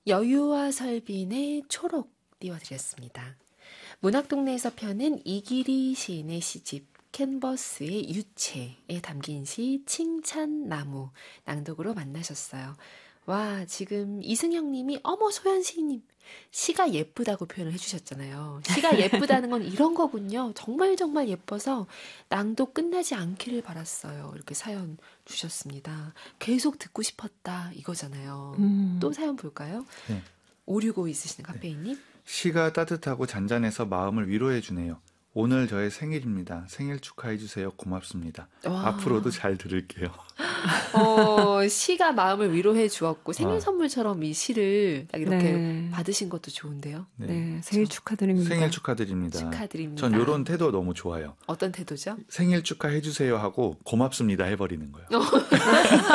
여유와 설빈의 초록 띄워드렸습니다. 문학동네에서 펴는 이기리 시인의 시집 캔버스의 유채에 담긴 시 칭찬나무 낭독으로 만나셨어요. 와, 지금 이승영 님이 어머 소연 시인님 시가 예쁘다고 표현을 해주셨잖아요. 시가 예쁘다는 건 이런 거군요. 정말 정말 예뻐서 낭독 끝나지 않기를 바랐어요. 이렇게 사연 주셨습니다. 계속 듣고 싶었다 이거잖아요. 또 사연 볼까요? 네. 565 있으시는 카페인님. 시가 따뜻하고 잔잔해서 마음을 위로해 주네요. 오늘 저의 생일입니다. 생일 축하해 주세요. 고맙습니다. 와. 앞으로도 잘 들을게요. 시가 마음을 위로해 주었고 생일 아. 선물처럼 이 시를 딱 이렇게 네. 받으신 것도 좋은데요. 네, 생일 축하드립니다. 생일 축하드립니다. 축하드립니다. 전 이런 태도 너무 좋아요. 어떤 태도죠? 생일 축하해 주세요 하고 고맙습니다 해버리는 거예요.